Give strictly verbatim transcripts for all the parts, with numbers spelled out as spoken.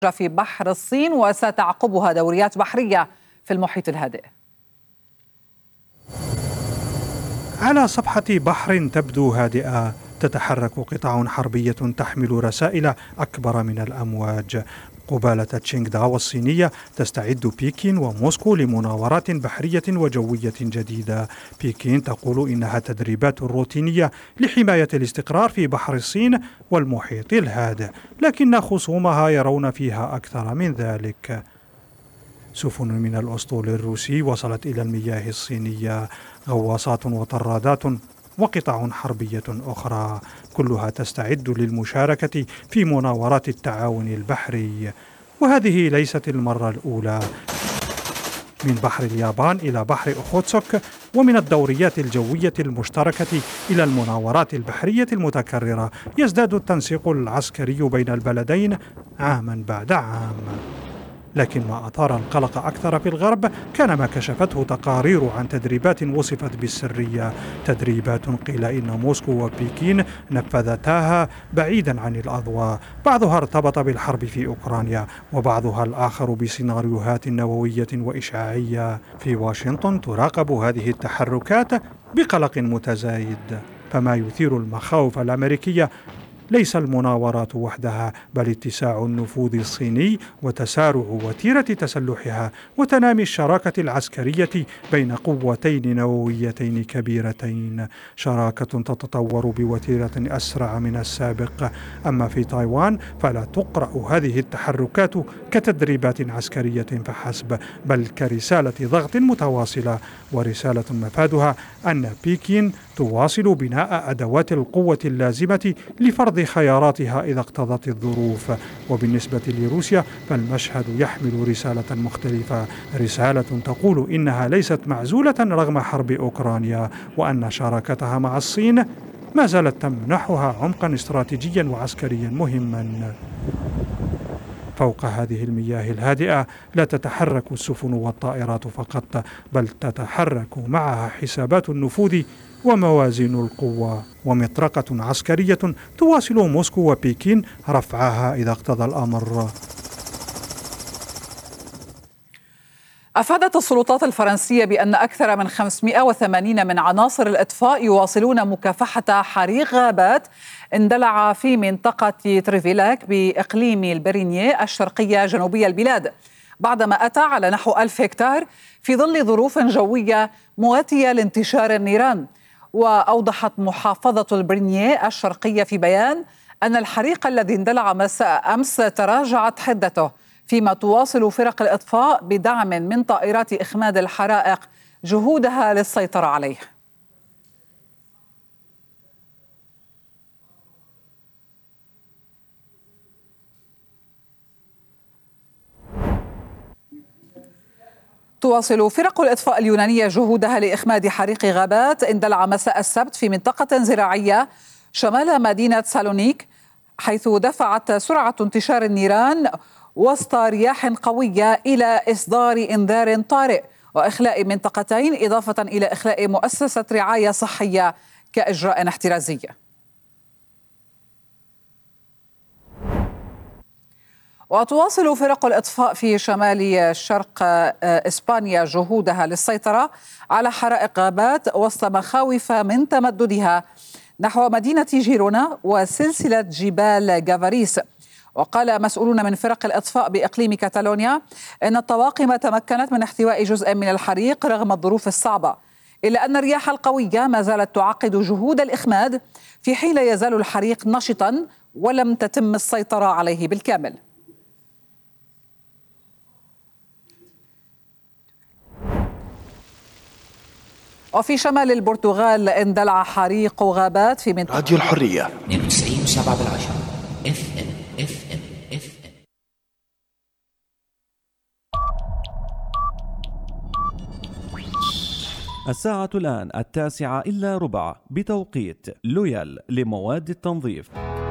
في بحر الصين وستعقبها دوريات بحرية في المحيط الهادئ. على صفحة بحر تبدو هادئة تتحرك قطع حربية تحمل رسائل أكبر من الأمواج. قبالة تشينغ داو الصينية تستعد بكين وموسكو لمناورات بحرية وجوية جديدة. بكين تقول إنها تدريبات روتينية لحماية الاستقرار في بحر الصين والمحيط الهادئ، لكن خصومها يرون فيها أكثر من ذلك. سفن من الأسطول الروسي وصلت إلى المياه الصينية، غواصات وطرادات وقطع حربية أخرى، كلها تستعد للمشاركة في مناورات التعاون البحري. وهذه ليست المرة الأولى. من بحر اليابان إلى بحر أوخوتسك، ومن الدوريات الجوية المشتركة إلى المناورات البحرية المتكررة، يزداد التنسيق العسكري بين البلدين عاما بعد عام. لكن ما أثار القلق أكثر في الغرب كان ما كشفته تقارير عن تدريبات وصفت بالسرية، تدريبات قيل إن موسكو وبكين نفذتاها بعيدا عن الأضواء، بعضها ارتبط بالحرب في أوكرانيا وبعضها الآخر بسيناريوهات نووية وإشعاعية. في واشنطن تراقب هذه التحركات بقلق متزايد، فما يثير المخاوف الأمريكية ليس المناورات وحدها، بل اتساع النفوذ الصيني وتسارع وتيرة تسلحها وتنامي الشراكة العسكرية بين قوتين نوويتين كبيرتين، شراكة تتطور بوتيرة أسرع من السابق. أما في تايوان فلا تقرأ هذه التحركات كتدريبات عسكرية فحسب، بل كرسالة ضغط متواصلة، ورسالة مفادها أن بكين تواصل بناء أدوات القوة اللازمة لفرض خياراتها إذا اقتضت الظروف. وبالنسبة لروسيا فالمشهد يحمل رسالة مختلفة، رسالة تقول إنها ليست معزولة رغم حرب أوكرانيا، وأن شراكتها مع الصين ما زالت تمنحها عمقا استراتيجيا وعسكريا مهما. فوق هذه المياه الهادئة لا تتحرك السفن والطائرات فقط، بل تتحرك معها حسابات النفوذ وموازين القوة، ومطرقة عسكرية تواصل موسكو وبكين رفعها إذا اقتضى الأمر. أفادت السلطات الفرنسية بأن أكثر من خمسمائة وثمانين من عناصر الإطفاء يواصلون مكافحة حريق غابات اندلع في منطقة تريفيلاك بإقليم البرينيي الشرقية جنوبية البلاد، بعدما أتى على نحو ألف هكتار في ظل ظروف جوية مواتية لانتشار النيران. وأوضحت محافظة البرينيي الشرقية في بيان أن الحريق الذي اندلع مساء أمس تراجعت حدته، فيما تواصل فرق الإطفاء بدعم من طائرات إخماد الحرائق جهودها للسيطرة عليه. تواصل فرق الإطفاء اليونانية جهودها لإخماد حريق غابات اندلع مساء السبت في منطقة زراعية شمال مدينة سالونيك، حيث دفعت سرعة انتشار النيران وسط رياح قوية إلى إصدار إنذار طارئ وإخلاء منطقتين، إضافة إلى إخلاء مؤسسة رعاية صحية كإجراء احترازي. وتواصل فرق الإطفاء في شمال شرق إسبانيا جهودها للسيطرة على حرائق غابات وسط مخاوف من تمددها نحو مدينة جيرونا وسلسلة جبال جافاريس. وقال مسؤولون من فرق الإطفاء بإقليم كاتالونيا أن الطواقم تمكنت من احتواء جزء من الحريق رغم الظروف الصعبة، إلا أن الرياح القوية ما زالت تعقد جهود الإخماد، في حين لا يزال الحريق نشطا ولم تتم السيطرة عليه بالكامل. وفي شمال البرتغال اندلع حريق غابات في منطقة راديو الحرية اثنين وتسعين وسبعة بالعشرة اف ام اف ام اف ام. الساعة الآن التاسعة إلا ربع بتوقيت لويال لمواد التنظيف.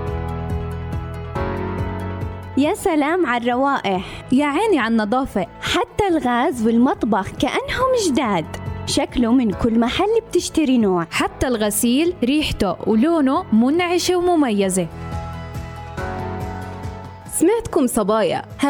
يا سلام على الروائح، يا عيني على النظافة، حتى الغاز والمطبخ كأنهم جداد، شكله من كل محل بتشتري نوع، حتى الغسيل ريحته ولونه منعشة ومميزة. سمعتكم صبايا.